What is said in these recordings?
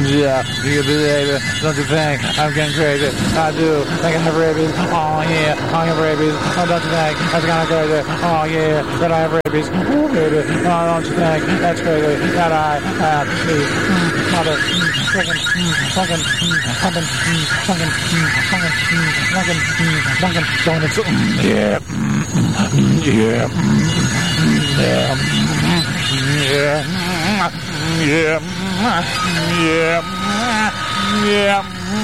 Yeah, you believe it. Don't you think I'm getting crazy? I do. I can have rabies. Oh yeah, I have rabies. Oh, don't you think that's kind of crazy? Oh yeah, that I have rabies. Oh baby, oh don't you think that's crazy? That I have these mother fucking donuts. Yeah, yeah, yeah, yeah, yeah,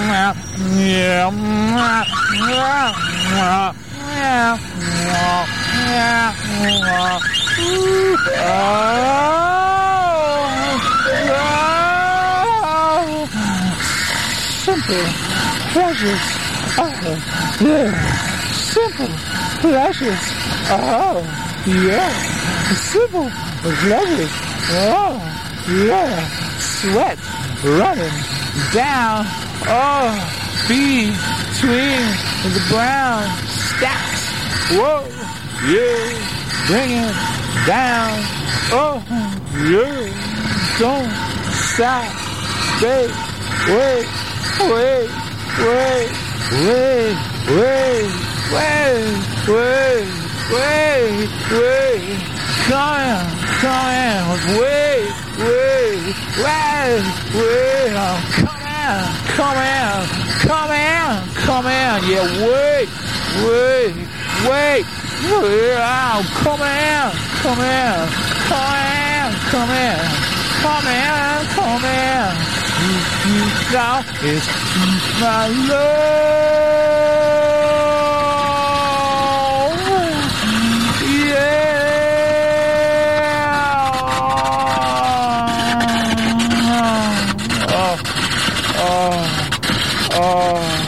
simple pleasures. Oh, yeah. Simple pleasures. Oh, yeah. Simple pleasures. Oh, yeah. Sweat running down. Oh, between the brown stacks. Whoa, yeah. Bring it down. Oh, yeah. Don't stop. Stay. Wait. Come in. Yeah, wait. Come in. Now is my love. Yeah. Oh.